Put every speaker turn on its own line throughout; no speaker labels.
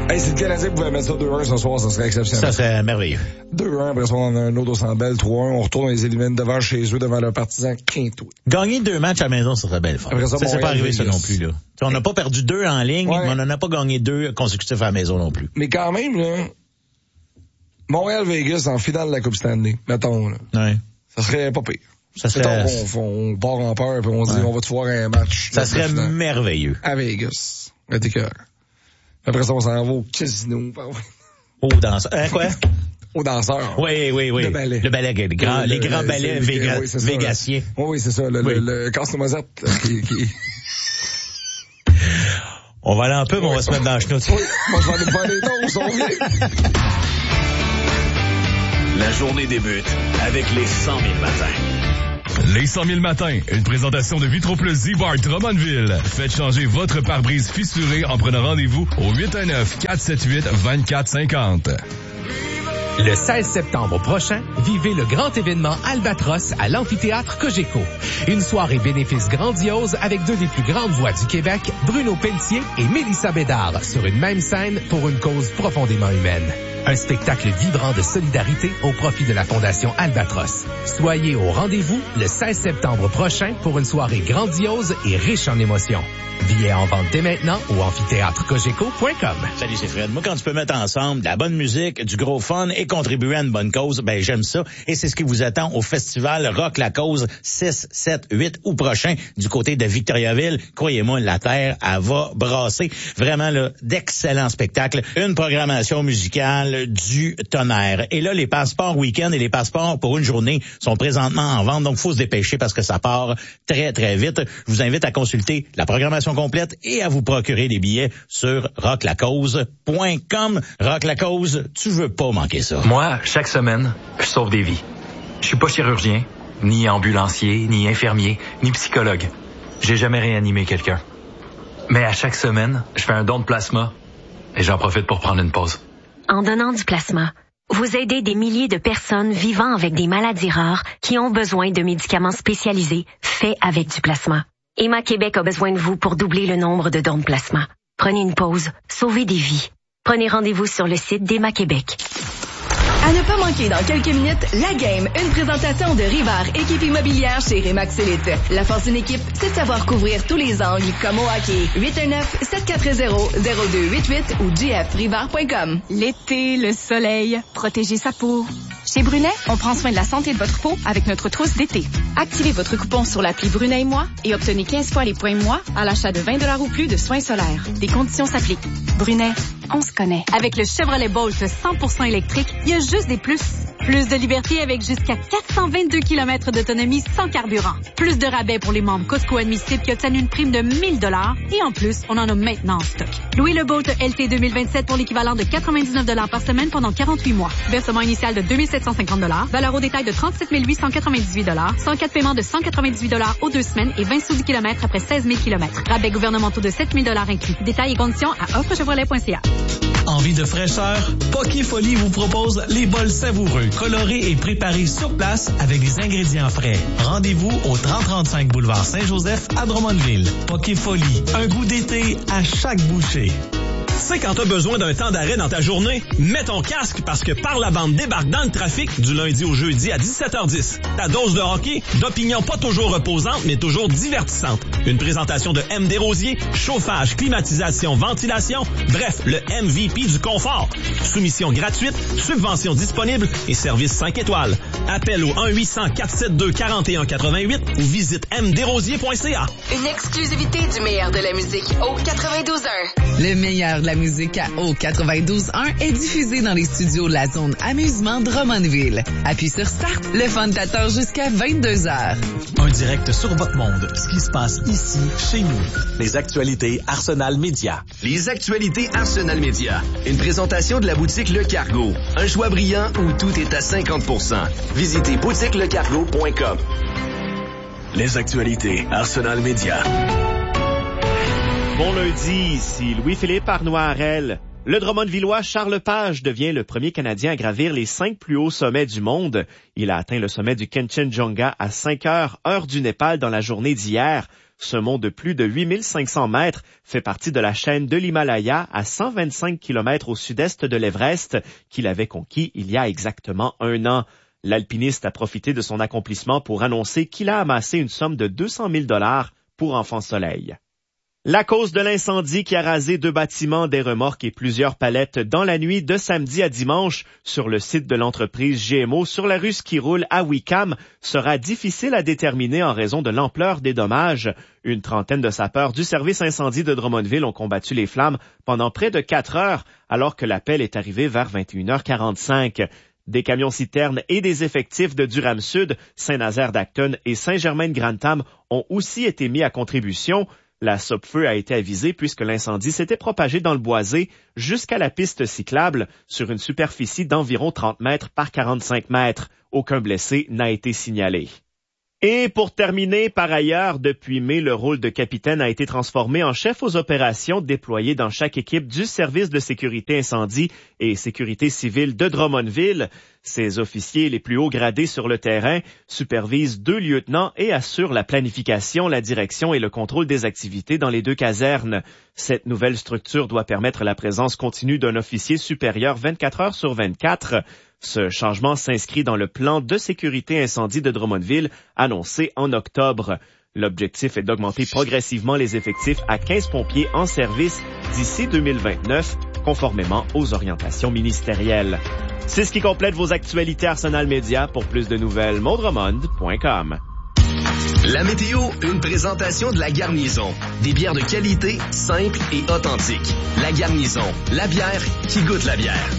Hey, si le Canadien pouvait mettre ça 2-1 ce soir, ça serait exceptionnel.
Ça serait merveilleux.
2-1, après ça, on a un autre au Centre Bell, 3-1, on retourne, on les élimine devant chez eux, devant leurs partisans, quintoués.
Gagner 2 matchs à la maison, ça serait belle fun. Ça, c'est pas arrivé ça non plus, là. T'sais, on n'a pas perdu 2 en ligne, mais on n'en a pas gagné 2 consécutifs à la maison non plus.
Mais quand même, là, Montréal-Vegas en finale de la Coupe Stanley, mettons, là.
Ouais.
Ça serait pas pire.
Ça serait...
on part en peur, puis on se dit, on va te voir un match.
Ça serait merveilleux.
À Vegas. Après ça, on s'en va au casino.
Au danseur. Quoi?
Au danseur.
Oui.
Le ballet.
Le ballet, les grands ballets végassiens.
Oui, c'est ça. Le casse-noisette qui...
On va aller un peu, mais on va se mettre dans la chenoute.
Oui, moi, je vais aller me faire des toasts, on vient.
La journée débute avec les 100 000 matins.
Les 100 000 matins, une présentation de Vitroplus Z-Bar Drummondville. Faites changer votre pare-brise fissuré en prenant rendez-vous au 819-478-2450.
Le 16 septembre prochain, vivez le grand événement Albatros à l'amphithéâtre Cogeco. Une soirée bénéfice grandiose avec 2 des plus grandes voix du Québec, Bruno Pelletier et Mélissa Bédard, sur une même scène pour une cause profondément humaine. Un spectacle vibrant de solidarité au profit de la Fondation Albatros. Soyez au rendez-vous le 16 septembre prochain pour une soirée grandiose et riche en émotions. Billets en vente dès maintenant au amphithéâtrecogeco.com.
Salut, c'est Fred. Moi, quand tu peux mettre ensemble de la bonne musique, du gros fun et contribuer à une bonne cause, ben j'aime ça. Et c'est ce qui vous attend au festival Rock la Cause 6, 7, 8 août prochain du côté de Victoriaville. Croyez-moi, la terre, elle va brasser. Vraiment, là, d'excellents spectacles. Une programmation musicale du tonnerre. Et là, les passeports week-end et les passeports pour une journée sont présentement en vente. Donc, faut se dépêcher parce que ça part très, très vite. Je vous invite à consulter la programmation complète et à vous procurer des billets sur rocklacause.com. Rock la Cause, tu veux pas manquer ça.
Moi, chaque semaine, je sauve des vies. Je suis pas chirurgien, ni ambulancier, ni infirmier, ni psychologue. J'ai jamais réanimé quelqu'un. Mais à chaque semaine, je fais un don de plasma et j'en profite pour prendre une pause.
En donnant du plasma, vous aidez des milliers de personnes vivant avec des maladies rares qui ont besoin de médicaments spécialisés faits avec du plasma. Emma Québec a besoin de vous pour doubler le nombre de dons de plasma. Prenez une pause, sauvez des vies. Prenez rendez-vous sur le site d'Emma Québec.
À ne pas manquer dans quelques minutes, La Game, une présentation de Rivard, équipe immobilière chez Remax Elite. La force d'une équipe, c'est de savoir couvrir tous les angles, comme au hockey. 819-740-0288 ou gfrivard.com.
L'été, le soleil, protéger sa peau. Chez Brunet, on prend soin de la santé de votre peau avec notre trousse d'été. Activez votre coupon sur l'appli Brunet et moi et obtenez 15 fois les points moi à l'achat de 20 $ ou plus de soins solaires. Des conditions s'appliquent. Brunet, on se connaît. Avec le Chevrolet Bolt 100% électrique, il y a juste des plus. Plus de liberté avec jusqu'à 422 km d'autonomie sans carburant. Plus de rabais pour les membres Costco admissibles qui obtiennent une prime de 1 000 $. Et en plus, on en a maintenant en stock. Louez le Bolt LT 2027 pour l'équivalent de 99 $ par semaine pendant 48 mois. Versement initial de 2 750 $. Valeur au détail de 37 898 $. 104 paiements de 198 $ aux 2 semaines et 20 sous du kilomètre après 16 000 km. Rabais gouvernementaux de 7 000 $ inclus. Détails et conditions à offrechevrolet.ca.
Envie de fraîcheur? Poké Folie vous propose les bols savoureux, colorés et préparés sur place avec des ingrédients frais. Rendez-vous au 3035 boulevard Saint-Joseph à Drummondville. Poké Folie, un goût d'été à chaque bouchée.
Tu sais, quand t'as besoin d'un temps d'arrêt dans ta journée, mets ton casque parce que Par la bande débarque dans le trafic du lundi au jeudi à 17h10. Ta dose de hockey, d'opinions pas toujours reposantes, mais toujours divertissantes. Une présentation de M. Desrosiers, chauffage, climatisation, ventilation, bref, le MVP du confort. Soumission gratuite, subvention disponible et service 5 étoiles. Appel au 1-800-472-4188 ou visite mdesrosiers.ca.
Une exclusivité du meilleur de la musique au 92.1.
Le meilleur de la musique à Eau 92.1 est diffusé dans les studios de la zone amusement Drummondville. Appuie sur Start, le fun t'attend jusqu'à 22h.
Un direct sur votre monde, ce qui se passe ici, chez nous.
Les actualités Arsenal Média.
Les actualités Arsenal Média. Une présentation de la boutique Le Cargo. Un choix brillant où tout est à 50%. Visitez boutiquelecargo.com.
Les actualités Arsenal Média.
Bon lundi, ici Louis-Philippe Arnoirel. Le Drummondvillois Charles Page devient le premier Canadien à gravir les 5 plus hauts sommets du monde. Il a atteint le sommet du Kanchenjunga à 5 heures, heure du Népal, dans la journée d'hier. Ce mont de plus de 8500 mètres fait partie de la chaîne de l'Himalaya à 125 km au sud-est de l'Everest qu'il avait conquis il y a exactement 1 an. L'alpiniste a profité de son accomplissement pour annoncer qu'il a amassé une somme de 200 000 $ pour Enfant Soleil. La cause de l'incendie qui a rasé 2 bâtiments, des remorques et plusieurs palettes dans la nuit de samedi à dimanche sur le site de l'entreprise GMO sur la rue Skiroule à Wickham sera difficile à déterminer en raison de l'ampleur des dommages. Une trentaine de sapeurs du service incendie de Drummondville ont combattu les flammes pendant près de 4 heures alors que l'appel est arrivé vers 21h45. Des camions-citernes et des effectifs de Durham Sud, Saint-Nazaire-d'Acton et Saint-Germain-de-Grantham ont aussi été mis à contribution. La Sopfeu a été avisée puisque l'incendie s'était propagé dans le boisé jusqu'à la piste cyclable sur une superficie d'environ 30 mètres par 45 mètres. Aucun blessé n'a été signalé. Et pour terminer, par ailleurs, depuis mai, le rôle de capitaine a été transformé en chef aux opérations déployé dans chaque équipe du service de sécurité incendie et sécurité civile de Drummondville. Ces officiers les plus hauts gradés sur le terrain supervisent 2 lieutenants et assurent la planification, la direction et le contrôle des activités dans les 2 casernes. Cette nouvelle structure doit permettre la présence continue d'un officier supérieur 24 heures sur 24. Ce changement s'inscrit dans le plan de sécurité incendie de Drummondville annoncé en octobre. L'objectif est d'augmenter progressivement les effectifs à 15 pompiers en service d'ici 2029, conformément aux orientations ministérielles. C'est ce qui complète vos actualités Arsenal Média. Pour plus de nouvelles, mondromond.com.
La météo, une présentation de La Garnison. Des bières de qualité, simples et authentiques. La Garnison, la bière qui goûte la bière.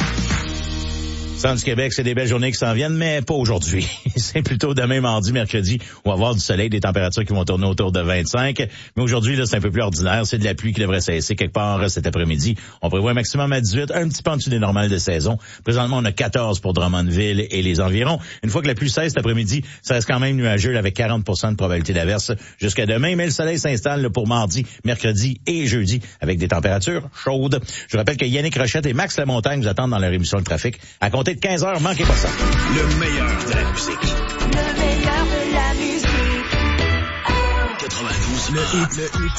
Centre du Québec, c'est des belles journées qui s'en viennent, mais pas aujourd'hui. C'est plutôt demain, mardi, mercredi. On va avoir du soleil, des températures qui vont tourner autour de 25. Mais aujourd'hui, là, c'est un peu plus ordinaire. C'est de la pluie qui devrait cesser quelque part cet après-midi. On prévoit un maximum à 18, un petit peu en dessous des normales de saison. Présentement, on a 14 pour Drummondville et les environs. Une fois que la pluie cesse cet après-midi, ça reste quand même nuageux là, avec 40% de probabilité d'averse jusqu'à demain. Mais le soleil s'installe là, pour mardi, mercredi et jeudi avec des températures chaudes. Je vous rappelle que Yannick Rochette et Max Lamontagne vous attendent dans leur émission Le Trafic. À compter de 15h, manquez pas ça.
Le meilleur de la musique.
Le meilleur de la musique.
92 le hit.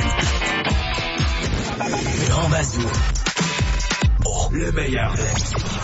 Grand Bazou. Oh, le meilleur de la musique.